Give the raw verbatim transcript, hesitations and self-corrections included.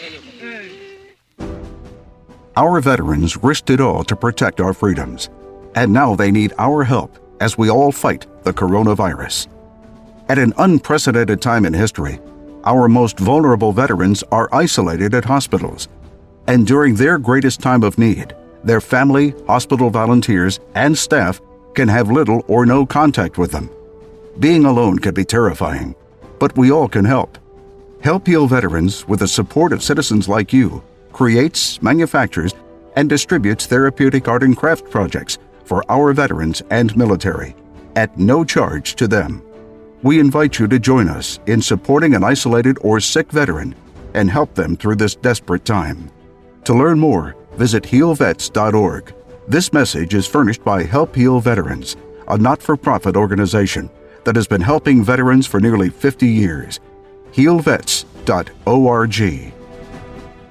Our veterans risked it all to protect our freedoms, and now they need our help as we all fight the coronavirus. At an unprecedented time in history, our most vulnerable veterans are isolated at hospitals, and during their greatest time of need, their family, hospital volunteers, and staff can have little or no contact with them. Being alone can be terrifying, but we all can help. Help Heal Veterans, with the support of citizens like you, creates, manufactures, and distributes therapeutic art and craft projects for our veterans and military at no charge to them. We invite you to join us in supporting an isolated or sick veteran and help them through this desperate time. To learn more, visit heal vets dot org. This message is furnished by Help Heal Veterans, a not-for-profit organization that has been helping veterans for nearly fifty years. heal vets dot org.